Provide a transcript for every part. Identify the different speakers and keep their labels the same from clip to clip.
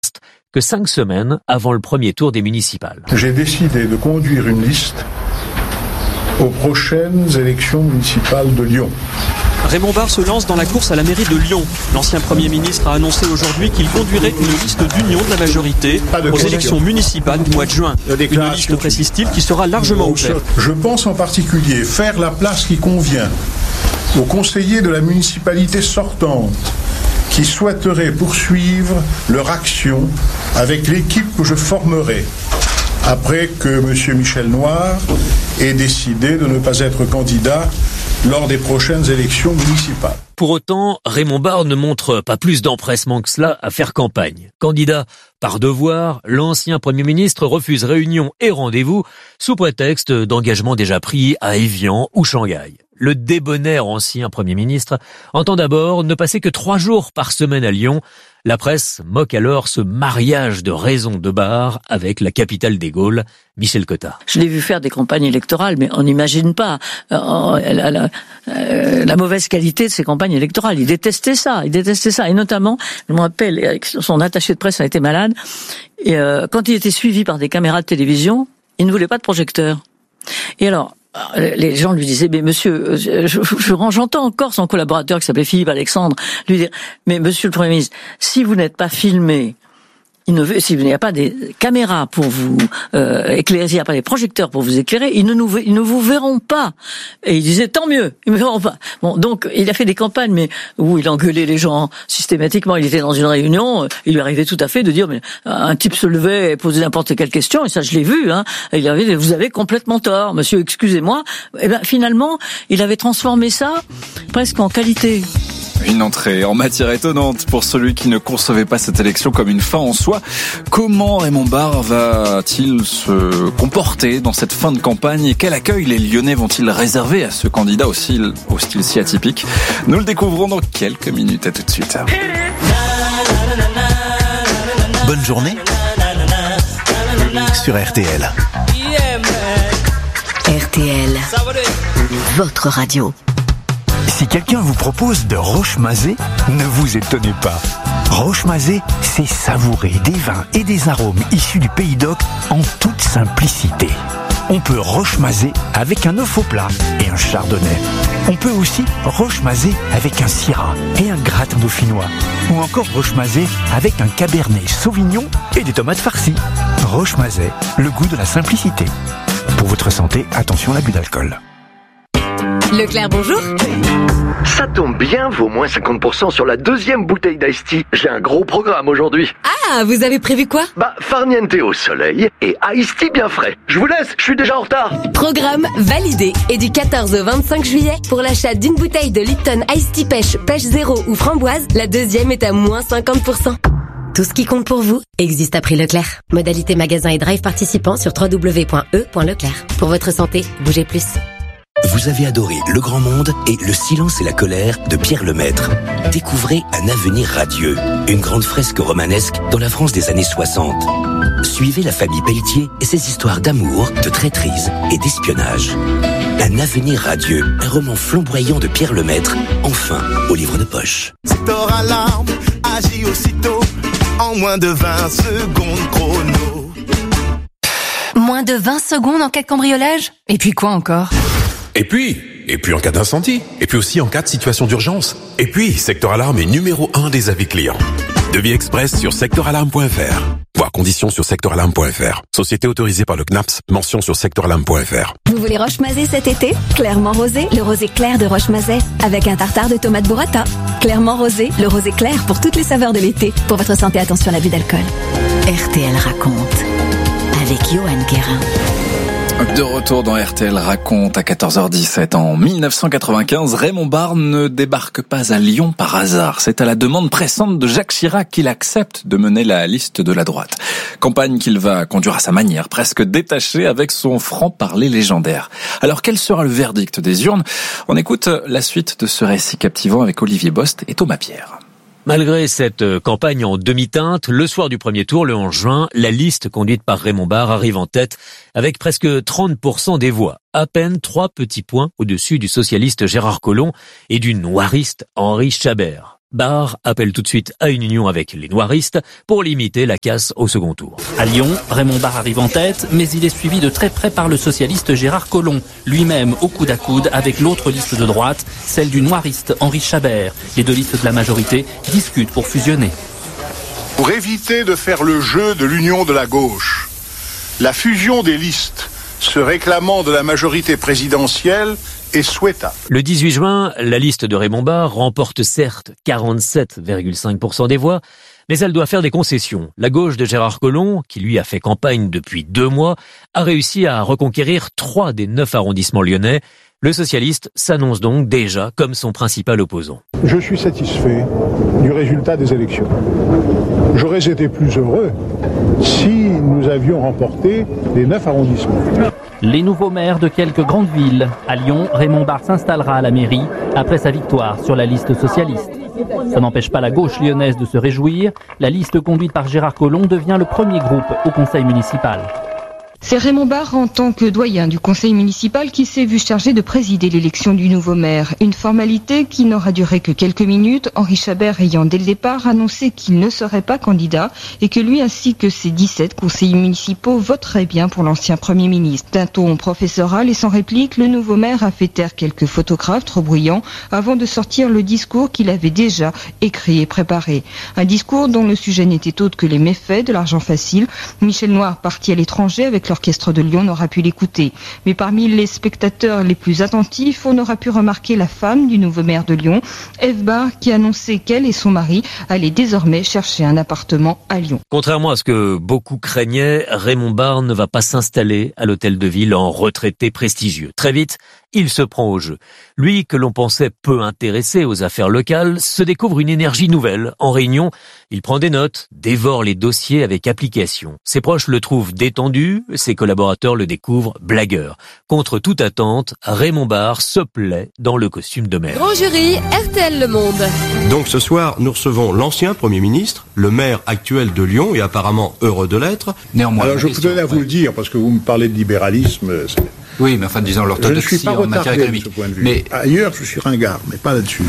Speaker 1: que 5 semaines avant le premier tour des municipales.
Speaker 2: J'ai décidé de conduire une liste aux prochaines élections municipales de Lyon.
Speaker 3: Raymond Barre se lance dans la course à la mairie de Lyon. L'ancien Premier ministre a annoncé aujourd'hui qu'il conduirait une liste d'union de la majorité aux élections municipales du mois de juin. Une liste, précise-t-il, qui sera largement ouverte.
Speaker 2: Je pense en particulier faire la place qui convient aux conseillers de la municipalité sortante qui souhaiteraient poursuivre leur action avec l'équipe que je formerai après que M. Michel Noir ait décidé de ne pas être candidat lors des prochaines élections municipales.
Speaker 1: Pour autant, Raymond Barre ne montre pas plus d'empressement que cela à faire campagne. Candidat par devoir, l'ancien Premier ministre refuse réunion et rendez-vous sous prétexte d'engagements déjà pris à Évian ou Shanghai. Le débonnaire ancien Premier ministre entend d'abord ne passer que 3 jours par semaine à Lyon. La presse moque alors ce mariage de raison de Barre avec la capitale des Gaules, Michel Cotta.
Speaker 4: Je l'ai vu faire des campagnes électorales, mais on n'imagine pas la mauvaise qualité de ces campagnes électorales. Il détestait ça. Et notamment, je me rappelle, son attaché de presse a été malade, et quand il était suivi par des caméras de télévision, il ne voulait pas de projecteur. Et alors, les gens lui disaient, mais monsieur, j'entends encore son collaborateur qui s'appelait Philippe Alexandre lui dire, mais monsieur le Premier ministre, si vous n'êtes pas filmé, s'il n'y a pas des caméras pour vous éclairer, s'il n'y a pas des projecteurs pour vous éclairer, ils ne vous verront pas. Et il disait, tant mieux, ils ne me verront pas. Bon, donc, il a fait des campagnes, mais où il engueulait les gens systématiquement. Il était dans une réunion, il lui arrivait tout à fait de dire, mais un type se levait et posait n'importe quelle question, et ça, je l'ai vu, hein. Il avait, vous avez complètement tort, monsieur, excusez-moi. Et ben, finalement, il avait transformé ça presque en qualité.
Speaker 5: Une entrée en matière étonnante pour celui qui ne concevait pas cette élection comme une fin en soi. Comment Raymond Barre va-t-il se comporter dans cette fin de campagne et quel accueil les Lyonnais vont-ils réserver à ce candidat au style si atypique? Nous le découvrons dans quelques minutes. À tout de suite.
Speaker 6: Bonne journée sur RTL.
Speaker 7: RTL, votre radio.
Speaker 6: Si quelqu'un vous propose de roche-mazé, ne vous étonnez pas. Roche-mazé, c'est savourer des vins et des arômes issus du Pays d'Oc en toute simplicité. On peut roche-mazé avec un œuf au plat et un chardonnay. On peut aussi roche-mazé avec un syrah et un gratin dauphinois. Ou encore roche-mazé avec un cabernet sauvignon et des tomates farcies. Roche-mazé, le goût de la simplicité. Pour votre santé, attention à l'abus d'alcool.
Speaker 7: Leclerc, bonjour.
Speaker 8: Ça tombe bien, vaut moins 50% sur la 2e bouteille d'Ice Tea. J'ai un gros programme aujourd'hui.
Speaker 7: Ah, vous avez prévu quoi?
Speaker 8: Farniente au soleil et Ice Tea bien frais. Je vous laisse, je suis déjà en retard.
Speaker 7: Programme validé. Et du 14 au 25 juillet, pour l'achat d'une bouteille de Lipton Ice Tea pêche 0 ou framboise, la 2e est à moins 50%. Tout ce qui compte pour vous existe à prix Leclerc. Modalité magasin et drive participants sur www.e.leclerc. Pour votre santé, bougez plus.
Speaker 9: Vous avez adoré Le Grand Monde et Le Silence et la Colère de Pierre Lemaître. Découvrez Un avenir radieux, une grande fresque romanesque dans la France des années 60. Suivez la famille Pelletier et ses histoires d'amour, de traîtrise et d'espionnage. Un avenir radieux, un roman flamboyant de Pierre Lemaître, enfin au livre de poche.
Speaker 10: Secteur Alarme agit aussitôt en moins de 20 secondes chrono.
Speaker 11: Moins de 20 secondes en cas de cambriolage? Et puis quoi encore?
Speaker 12: Et puis en cas d'incendie. Et puis aussi en cas de situation d'urgence. Et puis, Secteur Alarme est numéro 1 des avis clients. Devis express sur secteuralarme.fr. Voir conditions sur secteuralarme.fr. Société autorisée par le CNAPS. Mention sur secteuralarme.fr.
Speaker 13: Vous voulez Roche-Mazet cet été? Clairement rosé, le rosé clair de Roche-Mazet. Avec un tartare de tomates burrata. Clairement rosé, le rosé clair pour toutes les saveurs de l'été. Pour votre santé, attention à l'abus d'alcool.
Speaker 7: RTL raconte. Avec Johan Guérin.
Speaker 5: De retour dans RTL raconte à 14h17. En 1995, Raymond Barre ne débarque pas à Lyon par hasard. C'est à la demande pressante de Jacques Chirac qu'il accepte de mener la liste de la droite. Campagne qu'il va conduire à sa manière, presque détachée avec son franc-parler légendaire. Alors quel sera le verdict des urnes? On écoute la suite de ce récit captivant avec Olivier Bost et Thomas Pierre.
Speaker 1: Malgré cette campagne en demi-teinte, le soir du premier tour, le 11 juin, la liste conduite par Raymond Barre arrive en tête avec presque 30% des voix. À peine 3 petits points au-dessus du socialiste Gérard Collomb et du noiriste Henri Chabert. Barre appelle tout de suite à une union avec les noiristes pour limiter la casse au second tour.
Speaker 14: À Lyon, Raymond Barre arrive en tête, mais il est suivi de très près par le socialiste Gérard Collomb, lui-même au coude à coude avec l'autre liste de droite, celle du noiriste Henri Chabert. Les deux listes de la majorité discutent pour fusionner.
Speaker 2: Pour éviter de faire le jeu de l'union de la gauche, la fusion des listes se réclamant de la majorité présidentielle est souhaitable.
Speaker 1: Le 18 juin, la liste de Raymond Barre remporte certes 47,5% des voix, mais elle doit faire des concessions. La gauche de Gérard Collomb, qui lui a fait campagne depuis 2 mois, a réussi à reconquérir 3 des 9 arrondissements lyonnais. Le socialiste s'annonce donc déjà comme son principal opposant.
Speaker 2: Je suis satisfait du résultat des élections. J'aurais été plus heureux si nous avions remporté les 9 arrondissements.
Speaker 14: Les nouveaux maires de quelques grandes villes. À Lyon, Raymond Barre s'installera à la mairie après sa victoire sur la liste socialiste. Ça n'empêche pas la gauche lyonnaise de se réjouir. La liste conduite par Gérard Collomb devient le premier groupe au conseil municipal.
Speaker 15: C'est Raymond Barre en tant que doyen du conseil municipal qui s'est vu chargé de présider l'élection du nouveau maire. Une formalité qui n'aura duré que quelques minutes, Henri Chabert ayant dès le départ annoncé qu'il ne serait pas candidat et que lui ainsi que ses 17 conseillers municipaux voteraient bien pour l'ancien Premier ministre. D'un ton professoral et sans réplique, le nouveau maire a fait taire quelques photographes trop bruyants avant de sortir le discours qu'il avait déjà écrit et préparé. Un discours dont le sujet n'était autre que les méfaits de l'argent facile. Michel Noir, parti à l'étranger avec l'orchestre de Lyon, n'aura pu l'écouter. Mais parmi les spectateurs les plus attentifs, on aura pu remarquer la femme du nouveau maire de Lyon, Ève Barre, qui annonçait qu'elle et son mari allaient désormais chercher un appartement à Lyon.
Speaker 1: Contrairement à ce que beaucoup craignaient, Raymond Barre ne va pas s'installer à l'hôtel de ville en retraité prestigieux. Très vite, il se prend au jeu. Lui, que l'on pensait peu intéressé aux affaires locales, se découvre une énergie nouvelle. En réunion, il prend des notes, dévore les dossiers avec application. Ses proches le trouvent détendu, ses collaborateurs le découvrent blagueur. Contre toute attente, Raymond Barre se plaît dans le costume de maire.
Speaker 16: Grand jury, RTL Le Monde.
Speaker 17: Donc ce soir, nous recevons l'ancien Premier ministre, le maire actuel de Lyon et apparemment heureux de l'être.
Speaker 2: Néanmoins, alors je tenais à vous le dire, parce que vous me parlez de libéralisme.
Speaker 18: Oui, mais enfin, disons l'orthodoxie.
Speaker 2: Je ne suis pas retardé de ce point de vue. Mais ailleurs, je suis ringard, mais pas là-dessus.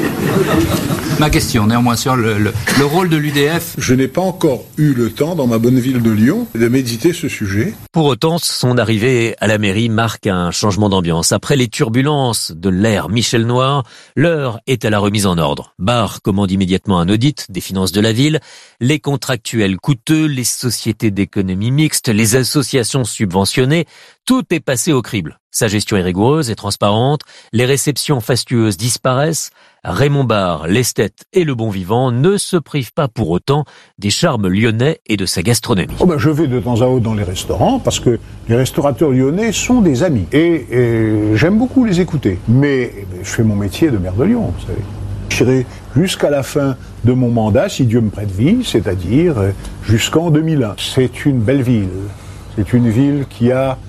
Speaker 18: Ma question, néanmoins, sur le rôle de l'UDF.
Speaker 2: Je n'ai pas encore eu le temps, dans ma bonne ville de Lyon, de méditer ce sujet.
Speaker 1: Pour autant, son arrivée à la mairie marque un changement d'ambiance. Après les turbulences de l'ère Michel Noir, l'heure est à la remise en ordre. Barre commande immédiatement un audit des finances de la ville, les contractuels coûteux, les sociétés d'économie mixte, les associations subventionnées, tout est passé au crible. Sa gestion est rigoureuse et transparente, les réceptions fastueuses disparaissent. Raymond Barre, l'esthète et le bon vivant ne se privent pas pour autant des charmes lyonnais et de sa gastronomie.
Speaker 2: Je vais de temps à autre dans les restaurants parce que les restaurateurs lyonnais sont des amis et j'aime beaucoup les écouter. Mais je fais mon métier de maire de Lyon, vous savez. J'irai jusqu'à la fin de mon mandat, si Dieu me prête vie, c'est-à-dire jusqu'en 2001. C'est une belle ville. C'est une ville qui a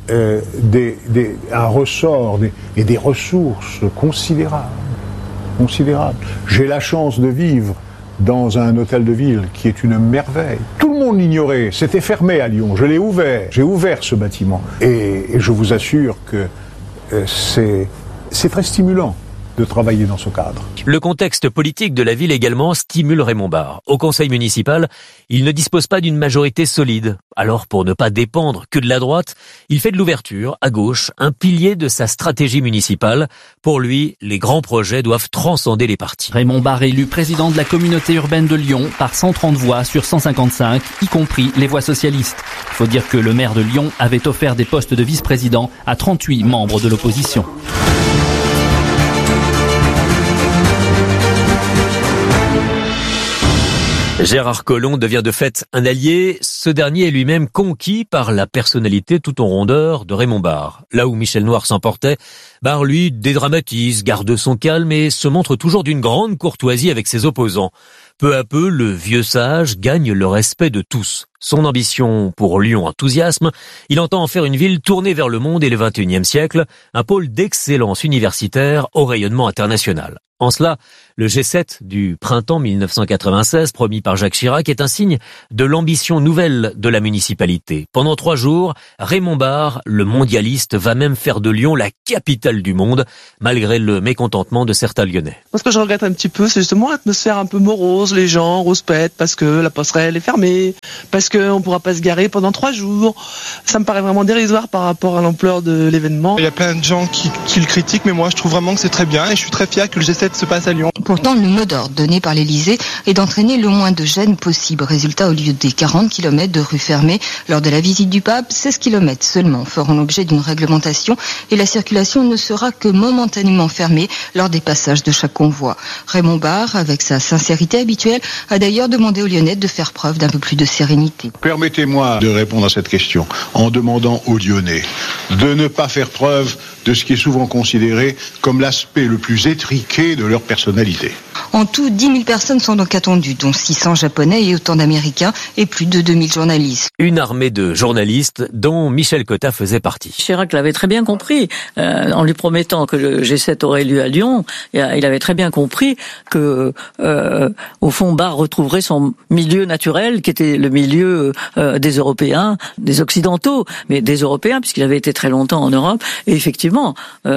Speaker 2: un ressort et des ressources considérables. J'ai la chance de vivre dans un hôtel de ville qui est une merveille. Tout le monde l'ignorait, c'était fermé à Lyon, je l'ai ouvert, j'ai ouvert ce bâtiment. Et je vous assure que c'est très stimulant de travailler dans ce cadre.
Speaker 1: Le contexte politique de la ville également stimule Raymond Barre. Au conseil municipal, il ne dispose pas d'une majorité solide. Alors, pour ne pas dépendre que de la droite, il fait de l'ouverture, à gauche, un pilier de sa stratégie municipale. Pour lui, les grands projets doivent transcender les partis.
Speaker 14: Raymond Barre élu président de la communauté urbaine de Lyon par 130 voix sur 155, y compris les voix socialistes. Il faut dire que le maire de Lyon avait offert des postes de vice-président à 38 membres de l'opposition.
Speaker 1: Gérard Collomb devient de fait un allié. Ce dernier est lui-même conquis par la personnalité tout en rondeur de Raymond Barre. Là où Michel Noir s'emportait, Barre, lui, dédramatise, garde son calme et se montre toujours d'une grande courtoisie avec ses opposants. Peu à peu, le vieux sage gagne le respect de tous. Son ambition pour Lyon enthousiasme. Il entend en faire une ville tournée vers le monde et le XXIe siècle, un pôle d'excellence universitaire au rayonnement international. En cela, le G7 du printemps 1996, promis par Jacques Chirac, est un signe de l'ambition nouvelle de la municipalité. Pendant 3 jours, Raymond Barre, le mondialiste, va même faire de Lyon la capitale du monde, malgré le mécontentement de certains Lyonnais.
Speaker 19: Ce que je regrette un petit peu, c'est justement l'atmosphère un peu morose, les gens rouspètent parce que la passerelle est fermée, parce qu'on ne pourra pas se garer pendant 3 jours. Ça me paraît vraiment dérisoire par rapport à l'ampleur de l'événement.
Speaker 20: Il y a plein de gens qui le critiquent, mais moi je trouve vraiment que c'est très bien et je suis très fier que le G7 se passe à Lyon.
Speaker 15: Pourtant, le mot d'ordre donné par l'Élysée est d'entraîner le moins de gêne possible. Résultat, au lieu des 40 km de rues fermées lors de la visite du pape, 16 km seulement feront l'objet d'une réglementation et la circulation ne sera que momentanément fermée lors des passages de chaque convoi. Raymond Barre, avec sa sincérité habituelle, a d'ailleurs demandé aux Lyonnais de faire preuve d'un peu plus de sérénité.
Speaker 2: Permettez-moi de répondre à cette question en demandant aux Lyonnais de ne pas faire preuve de ce qui est souvent considéré comme l'aspect le plus étriqué de leur personnalité.
Speaker 15: En tout, 10 000 personnes sont donc attendues, dont 600 Japonais et autant d'Américains et plus de 2000 journalistes.
Speaker 1: Une armée de journalistes dont Michel Cotta faisait partie.
Speaker 4: Chirac l'avait très bien compris, en lui promettant que le G7 aurait lieu à Lyon. Il avait très bien compris que, au fond, Barre retrouverait son milieu naturel, qui était le milieu des Européens, des Occidentaux, mais des Européens, puisqu'il avait été très longtemps en Europe. Et effectivement,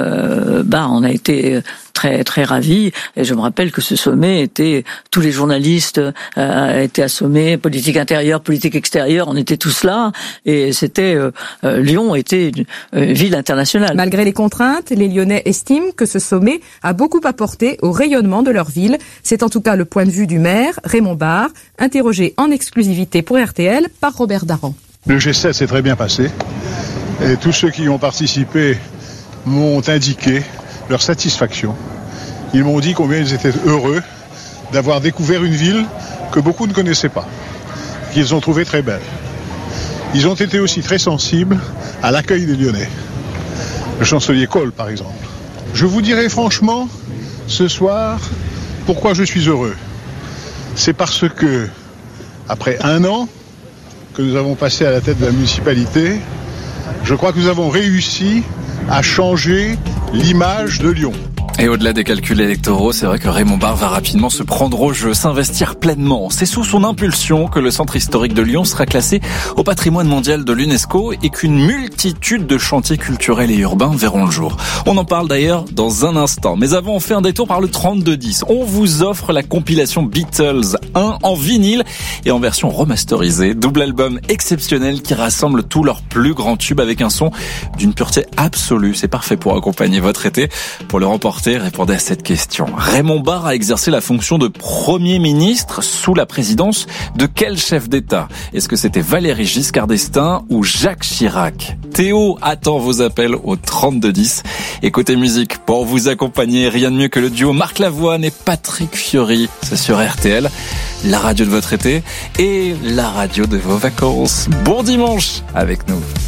Speaker 4: Barre en a été très très ravi. Et je me rappelle que ce sommet était, tous les journalistes étaient assommés, politique intérieure, politique extérieure, on était tous là. Et c'était Lyon était une ville internationale.
Speaker 21: Malgré les contraintes, les Lyonnais estiment que ce sommet a beaucoup apporté au rayonnement de leur ville. C'est en tout cas le point de vue du maire, Raymond Barre, interrogé en exclusivité pour RTL par Robert Daran.
Speaker 2: Le G7 s'est très bien passé et tous ceux qui y ont participé m'ont indiqué leur satisfaction. Ils m'ont dit combien ils étaient heureux d'avoir découvert une ville que beaucoup ne connaissaient pas, qu'ils ont trouvée très belle. Ils ont été aussi très sensibles à l'accueil des Lyonnais. Le chancelier Kohl, par exemple. Je vous dirai franchement, ce soir, pourquoi je suis heureux. C'est parce que, après 1 an que nous avons passé à la tête de la municipalité, je crois que nous avons réussi à changer l'image de Lyon.
Speaker 5: Et au-delà des calculs électoraux, c'est vrai que Raymond Barre va rapidement se prendre au jeu, s'investir pleinement. C'est sous son impulsion que le centre historique de Lyon sera classé au patrimoine mondial de l'UNESCO et qu'une multitude de chantiers culturels et urbains verront le jour. On en parle d'ailleurs dans un instant. Mais avant, on fait un détour par le 3210. On vous offre la compilation Beatles 1 en vinyle et en version remasterisée. Double album exceptionnel qui rassemble tous leurs plus grands tubes avec un son d'une pureté absolue. C'est parfait pour accompagner votre été. Pour le remporter, répondez à cette question. Raymond Barre a exercé la fonction de Premier ministre sous la présidence de quel chef d'État? Est-ce que c'était Valéry Giscard d'Estaing ou Jacques Chirac? Théo attend vos appels au 3210. Et côté musique, pour vous accompagner, rien de mieux que le duo Marc Lavoine et Patrick Fiori. C'est sur RTL, la radio de votre été et la radio de vos vacances. Bon dimanche avec nous.